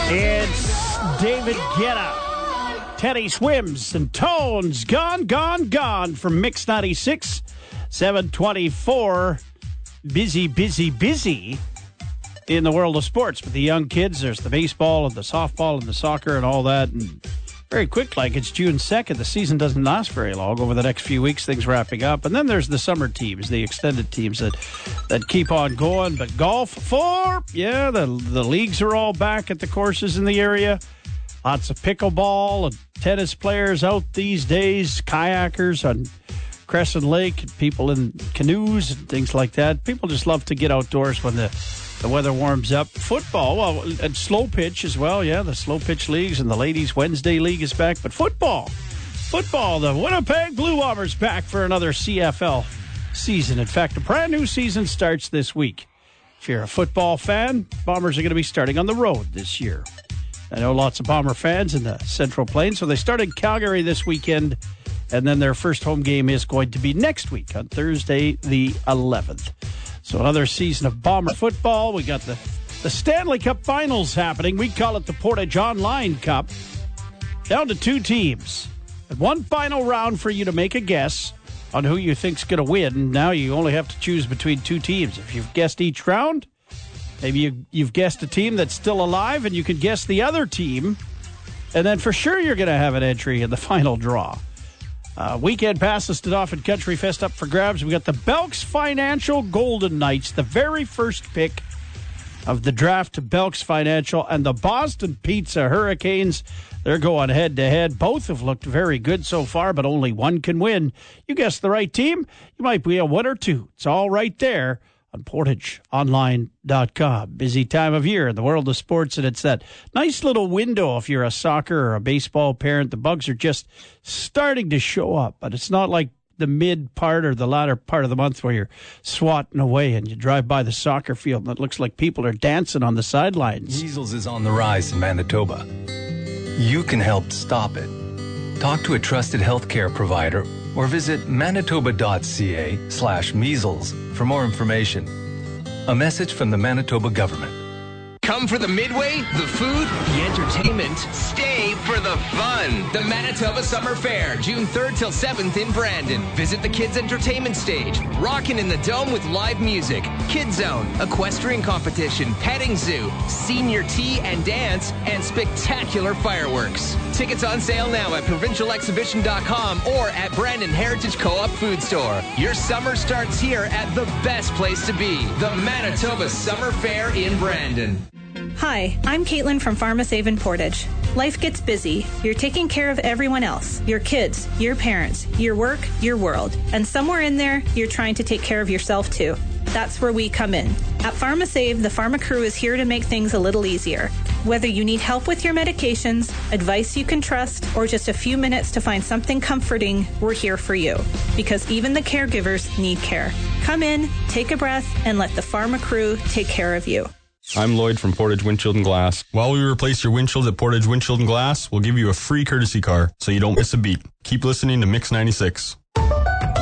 It's David Guetta. Teddy Swims and Tones. Gone, gone, gone from Mix 96. 724. Busy, busy, busy in the world of sports. But the young kids, there's the baseball and the softball and the soccer and all that. And very quick, like it's June 2nd. The season doesn't last very long. Over the next few weeks, things wrapping up. And then there's the summer teams, the extended teams that keep on going. But golf, the leagues are all back at the courses in the area. Lots of pickleball and tennis players out these days, kayakers on Crescent Lake, people in canoes and things like that. People just love to get outdoors when the weather warms up. Football, well, and slow pitch as well. Yeah, the slow pitch leagues and the Ladies Wednesday League is back. But football, the Winnipeg Blue Bombers back for another CFL season. In fact, a brand new season starts this week. If you're a football fan, Bombers are going to be starting on the road this year. I know lots of Bomber fans in the Central Plains, so they start in Calgary this weekend, and then their first home game is going to be next week on Thursday, the 11th. So another season of Bomber football. We got the Stanley Cup Finals happening. We call it the Portage Online Cup. Down to two teams. And one final round for you to make a guess on who you think's going to win. Now you only have to choose between two teams. If you've guessed each round, maybe you've guessed a team that's still alive, and you can guess the other team. And then for sure you're going to have an entry in the final draw. Weekend passes to Dauphin Country Fest up for grabs. We got the Belks Financial Golden Knights, the very first pick of the draft to Belks Financial, and the Boston Pizza Hurricanes. They're going head-to-head. Both have looked very good so far, but only one can win. You guess the right team, you might be a one or two. It's all right there on PortageOnline.com. Busy time of year in the world of sports, and it's that nice little window if you're a soccer or a baseball parent. The bugs are just starting to show up, but it's not like the mid part or the latter part of the month where you're swatting away and you drive by the soccer field and it looks like people are dancing on the sidelines. Measles is on the rise in Manitoba. You can help stop it. Talk to a trusted healthcare provider or visit manitoba.ca/measles for more information. A message from the Manitoba government. Come for the Midway, the food, the entertainment. Stay for the fun. The Manitoba Summer Fair, June 3rd till 7th in Brandon. Visit the Kids Entertainment Stage. Rockin' in the Dome with live music. Kids Zone, equestrian competition, petting zoo, senior tea and dance, and spectacular fireworks. Tickets on sale now at provincialexhibition.com or at Brandon Heritage Co-op Food Store. Your summer starts here at the best place to be. The Manitoba Summer Fair in Brandon. Hi, I'm Caitlin from PharmaSave in Portage. Life gets busy. You're taking care of everyone else, your kids, your parents, your work, your world. And somewhere in there, you're trying to take care of yourself too. That's where we come in. At PharmaSave, the Pharma crew is here to make things a little easier. Whether you need help with your medications, advice you can trust, or just a few minutes to find something comforting, we're here for you. Because even the caregivers need care. Come in, take a breath, and let the Pharma crew take care of you. I'm Lloyd from Portage Windshield and Glass. While we replace your windshields at Portage Windshield and Glass, we'll give you a free courtesy car so you don't miss a beat. Keep listening to Mix 96.